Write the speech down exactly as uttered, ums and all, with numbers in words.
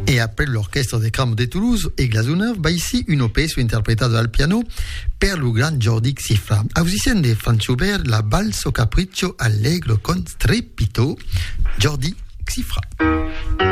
E après l'orchestre de Camp de Toulouse e Glazunov va ici un pezzo interpretato al piano per lo gran Jordi Cifra. Audizione di Franz Schubert, la valso capriccio allegro con strepito, Jordi Cifra.